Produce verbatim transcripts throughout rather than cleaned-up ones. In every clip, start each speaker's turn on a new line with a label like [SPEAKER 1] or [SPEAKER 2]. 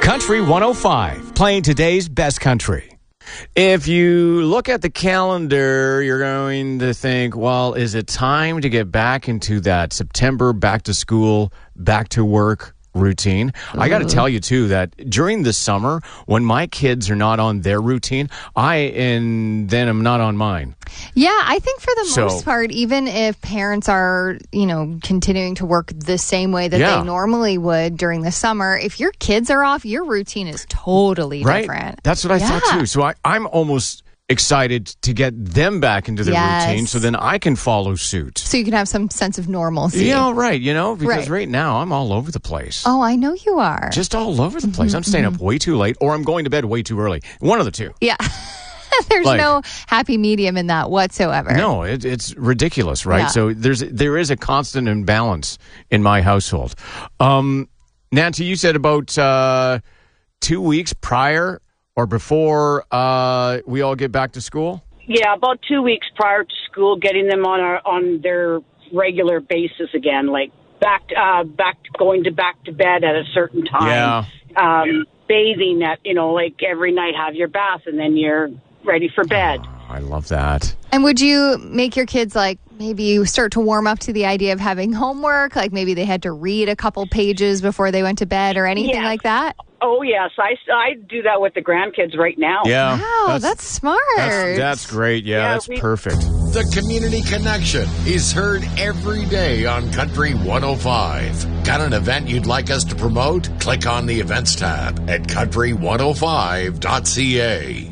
[SPEAKER 1] Country one oh five, playing today's best country. If you look at the calendar, you're going to think, well, is it time to get back into that September back to school, back to work routine? Mm-hmm. I got to tell you, too, that during the summer, when my kids are not on their routine, I and then am not on mine.
[SPEAKER 2] Yeah, I think for the
[SPEAKER 1] So-
[SPEAKER 2] most part, even if parents are, you know, continuing to work the same way that
[SPEAKER 1] Yeah.
[SPEAKER 2] they normally would during the summer, if your kids are off, your routine is totally
[SPEAKER 1] Right?
[SPEAKER 2] different.
[SPEAKER 1] That's what I
[SPEAKER 2] Yeah.
[SPEAKER 1] thought, too. So I, I'm almost excited to get them back into their
[SPEAKER 2] Yes.
[SPEAKER 1] routine so then I can follow suit.
[SPEAKER 2] So you can have some sense of normalcy.
[SPEAKER 1] Yeah, right. You know, because
[SPEAKER 2] Right.
[SPEAKER 1] right now I'm all over the place.
[SPEAKER 2] Oh, I know you are.
[SPEAKER 1] Just all over the place. I'm staying up way too late or I'm going to bed way too early. One of the two.
[SPEAKER 2] Yeah. There's
[SPEAKER 1] Like-
[SPEAKER 2] no happy medium in that whatsoever.
[SPEAKER 1] No, it, it's ridiculous, right?
[SPEAKER 2] Yeah.
[SPEAKER 1] So there's there is a constant imbalance in my household. Um, Nancy, you said about uh, two weeks prior or before uh, we all get back to school?
[SPEAKER 3] Yeah, about two weeks prior to school, getting them on our on their regular basis again, like back uh, back going to back to bed at a certain time.
[SPEAKER 1] Yeah.
[SPEAKER 3] Um, bathing at you know like every night, have your bath, and then you're ready for bed.
[SPEAKER 1] I love that.
[SPEAKER 2] And would you make your kids like maybe you start to warm up to the idea of having homework? Like maybe they had to read a couple pages before they went to bed or anything
[SPEAKER 3] Yeah.
[SPEAKER 2] like that?
[SPEAKER 3] Oh yes, I, I do that with the grandkids right now.
[SPEAKER 1] Yeah.
[SPEAKER 2] Wow, that's, smart.
[SPEAKER 1] That's, that's great. Yeah,
[SPEAKER 3] Yeah,
[SPEAKER 1] that's
[SPEAKER 3] we-
[SPEAKER 1] perfect.
[SPEAKER 4] The Community Connection is heard every day on Country one oh five. Got an event you'd like us to promote? Click on the events tab at country one oh five dot c a.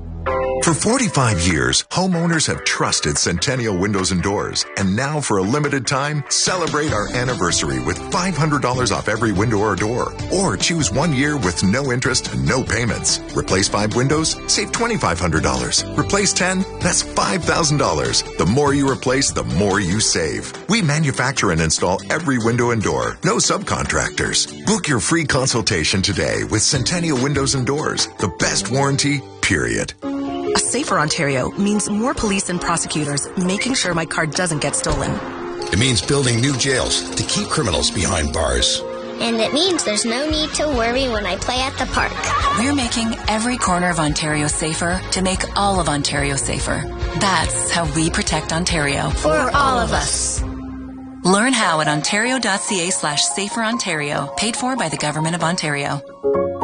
[SPEAKER 5] For forty-five years, homeowners have trusted Centennial Windows and Doors. And now for a limited time, celebrate our anniversary with five hundred dollars off every window or door. Or choose one year with no interest and no payments. Replace five windows? Save two thousand five hundred dollars. Replace ten? That's five thousand dollars. The more you replace, the more you save. We manufacture and install every window and door. No subcontractors. Book your free consultation today with Centennial Windows and Doors. The best warranty, period.
[SPEAKER 6] A safer Ontario means more police and prosecutors making sure my car doesn't get stolen.
[SPEAKER 4] It means building new jails to keep criminals behind bars.
[SPEAKER 7] And it means there's no need to worry when I play at the park.
[SPEAKER 6] We're making every corner of Ontario safer to make all of Ontario safer. That's how we protect Ontario.
[SPEAKER 7] For all of us.
[SPEAKER 6] Learn how at ontario.ca slash safer Ontario, paid for by the Government of Ontario.